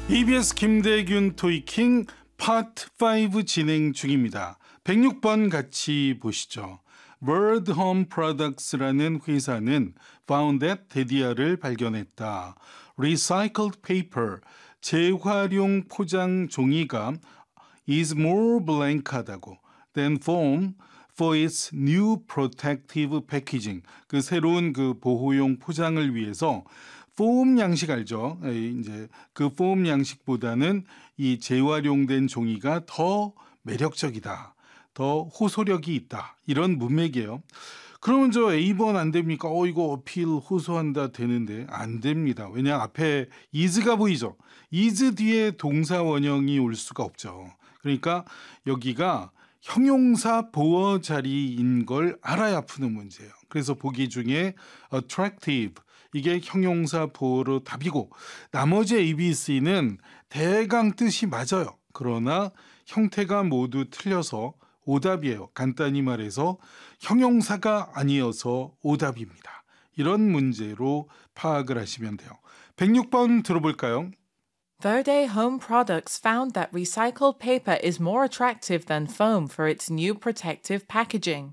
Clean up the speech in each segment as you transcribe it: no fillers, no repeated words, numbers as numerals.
EBS 김대균 토이킹 파트 5 진행 중입니다. 106번 같이 보시죠. Word Home Products라는 회사는 found that 데디아를 발견했다. Recycled paper, 재활용 포장 종이가 is more blank하다고 than foam for its new protective packaging. 그 새로운 그 보호용 포장을 위해서 폼 양식 알죠? 이제 그 폼 양식보다는 이 재활용된 종이가 더 매력적이다. 더 호소력이 있다. 이런 문맥이에요. 그러면 저 A번 안 됩니까? 이거 어필 호소한다 되는데 안 됩니다. 왜냐 앞에 is가 보이죠? is 뒤에 동사 원형이 올 수가 없죠. 그러니까 여기가 형용사 보어 자리인 걸 알아야 푸는 문제예요. 그래서 보기 중에 attractive 이게 형용사 보어로 답이고 나머지 A, B, C는 대강 뜻이 맞아요. 그러나 형태가 모두 틀려서 오답이에요. 간단히 말해서 형용사가 아니어서 오답입니다. 이런 문제로 파악을 하시면 돼요. 106번 들어볼까요? Verde Home Products found that recycled paper is more attractive than foam for its new protective packaging.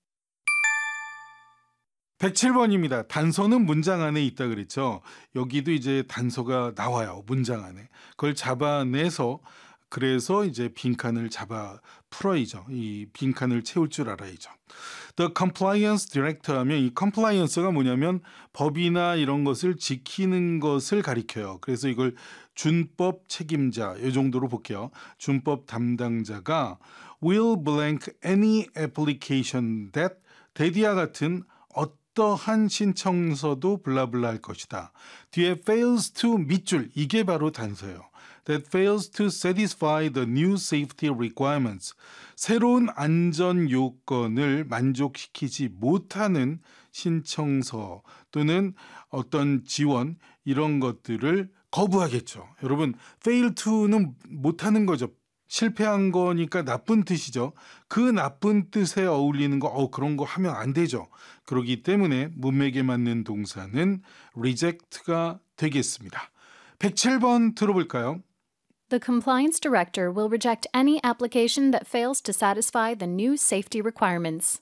107번입니다. 단서는 문장 안에 있다 그랬죠. 여기도 이제 단서가 나와요. 문장 안에. 그걸 잡아내서 그래서 이제 빈칸을 잡아 풀어야죠. 이 빈칸을 채울 줄 알아야죠. The Compliance Director 하면 이 compliance가 뭐냐면 법이나 이런 것을 지키는 것을 가리켜요. 그래서 이걸 준법 책임자 이 정도로 볼게요. 준법 담당자가 will blank any application that 데디아 같은 어떠한 신청서도 블라블라 할 것이다. 뒤에 fails to 밑줄 이게 바로 단서예요. That fails to satisfy the new safety requirements. 새로운 안전 요건을 만족시키지 못하는 신청서 또는 어떤 지원 이런 것들을 거부하겠죠. 여러분, fail to는 못하는 거죠. 실패한 거니까 나쁜 뜻이죠. 그 나쁜 뜻에 어울리는 거, 그런 거 하면 안 되죠. 그렇기 때문에 문맥에 맞는 동사는 reject가 되겠습니다. 107번 들어볼까요? The compliance director will reject any application that fails to satisfy the new safety requirements.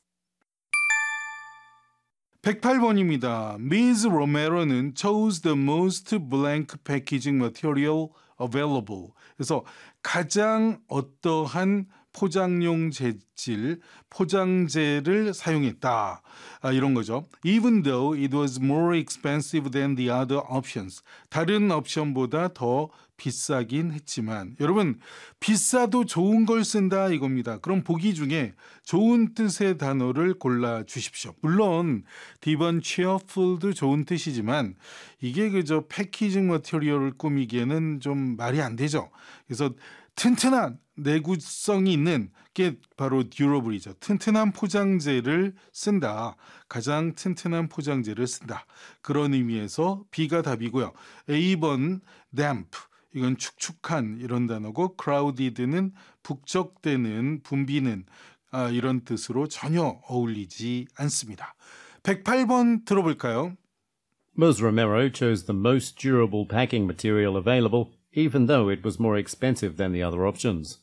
108번입니다. Ms. Romero는 chose the most blank packaging material available. 그래서 가장 어떠한 포장용 재질, 포장재를 사용했다. 이런 거죠. Even though it was more expensive than the other options. 다른 옵션보다 더 비싸긴 했지만 여러분 비싸도 좋은 걸 쓴다 이겁니다. 그럼 보기 중에 좋은 뜻의 단어를 골라주십시오. 물론 디번 cheerful도 좋은 뜻이지만 이게 그저 패키징 머티리얼을 꾸미기에는 좀 말이 안 되죠. 그래서 튼튼한 내구성이 있는 게 바로 듀러블이죠. 튼튼한 포장재를 쓴다. 가장 튼튼한 포장재를 쓴다. 그런 의미에서 B가 답이고요. A번 damp 이건 축축한 이런 단어고 crowded는 북적대는 붐비는 이런 뜻으로 전혀 어울리지 않습니다. 108번 들어볼까요? Ms. Romero chose the most durable packing material available, even though it was more expensive than the other options.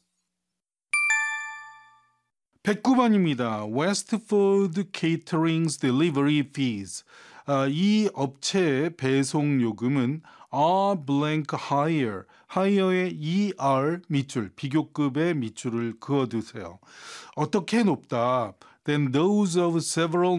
109번입니다. Westfood Catering's delivery fees. 이 업체의 배송 요금은 are blank higher. higher의 ER 밑줄, 비교급의 밑줄을 그어두세요. 어떻게 높다? Than those of several